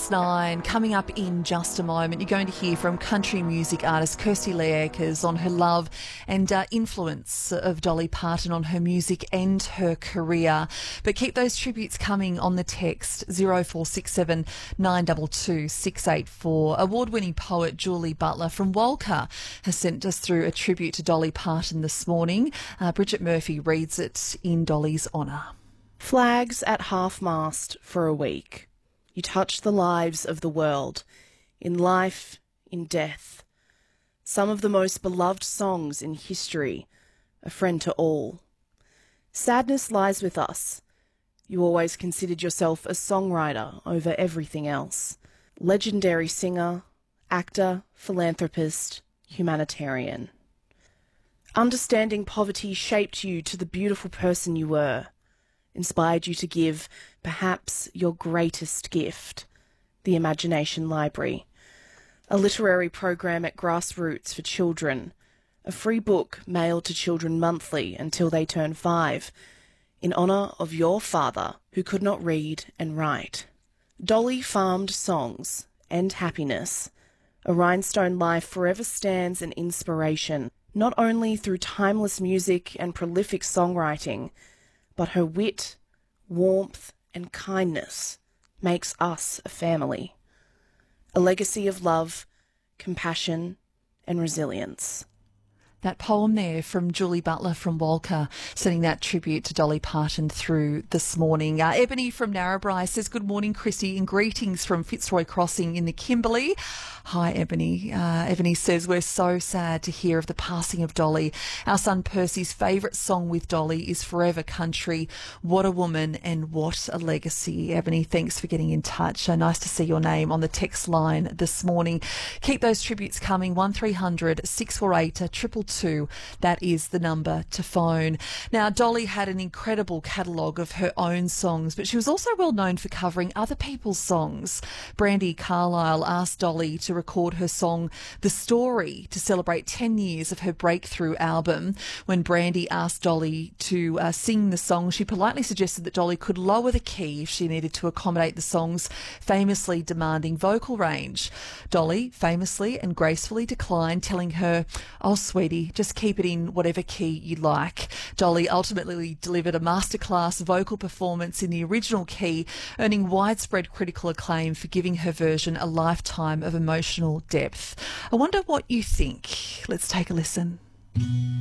9. Coming up in just a moment, you're going to hear from country music artist Kirsty Lee Akers on her love and influence of Dolly Parton on her music and her career. But keep those tributes coming on the text 0467 922 684. Award-winning poet Julie Butler from Walker has sent us through a tribute to Dolly Parton this morning. Bridget Murphy reads it in Dolly's honour. Flags at half-mast for a week. You touch the lives of the world, in life, in death. Some of the most beloved songs in history, a friend to all. Sadness lies with us. You always considered yourself a songwriter over everything else. Legendary singer, actor, philanthropist, humanitarian. Understanding poverty shaped you to the beautiful person you were. Inspired you to give, perhaps, your greatest gift, the Imagination Library, a literary program at Grassroots for children, a free book mailed to children monthly until they turn 5, in honour of your father who could not read and write. Dolly farmed songs and happiness. A Rhinestone life forever stands an inspiration, not only through timeless music and prolific songwriting, but her wit, warmth and kindness makes us a family. A legacy of love, compassion and resilience. That poem there from Julie Butler from Walker, sending that tribute to Dolly Parton through this morning. Ebony from Narrabri says, good morning, Chrissy, and greetings from Fitzroy Crossing in the Kimberley. Hi, Ebony. Ebony says, we're so sad to hear of the passing of Dolly. Our son Percy's favourite song with Dolly is Forever Country. What a woman and what a legacy. Ebony, thanks for getting in touch. Nice to see your name on the text line this morning. Keep those tributes coming. 1300 648 222. That is the number to phone. Now, Dolly had an incredible catalogue of her own songs, but she was also well known for covering other people's songs. Brandi Carlile asked Dolly to record her song The Story to celebrate 10 years of her breakthrough album. When Brandi asked Dolly to sing the song, she politely suggested that Dolly could lower the key if she needed to accommodate the song's famously demanding vocal range. Dolly famously and gracefully declined, telling her, "Oh, sweetie, just keep it in whatever key you like." Dolly ultimately delivered a masterclass vocal performance in the original key, earning widespread critical acclaim for giving her version a lifetime of emotional depth. I wonder what you think. Let's take a listen.